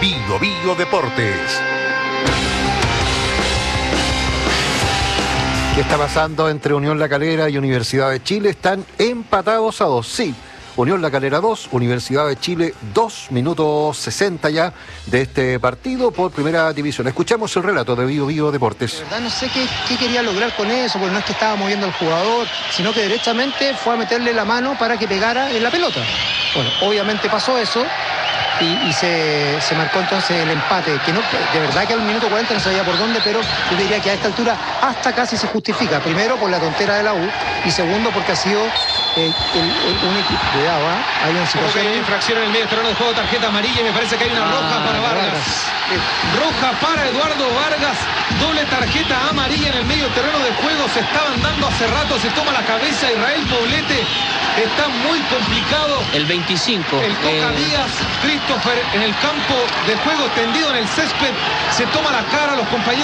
Bio Bio Deportes. ¿Qué está pasando entre Unión La Calera y Universidad de Chile? Están empatados a 2, sí. Unión La Calera 2, Universidad de Chile 2, minutos 60 ya de este partido por primera división. Escuchamos el relato de Bio Bio Deportes. De verdad no sé qué quería lograr con eso, porque no es que estaba moviendo al jugador, sino que derechamente fue a meterle la mano para que pegara en la pelota. Bueno, obviamente pasó eso y se marcó entonces el empate, que no, de verdad que al minuto 40 no sabía por dónde, pero yo diría que a esta altura hasta casi se justifica. Primero por la tontera de la U y segundo porque ha sido un equipo. Cuidado, hay una situación. Hay infracción en el medio terreno de juego, tarjeta amarilla y me parece que hay una roja para Vargas. Roja para Eduardo Vargas, doble tarjeta amarilla en el medio terreno de juego. Se estaban dando hace rato, se toma la cabeza Israel Poblete. Está muy complicado. El 25. El Coca Díaz, Christopher, en el campo de juego tendido en el césped. Se toma la cara, los compañeros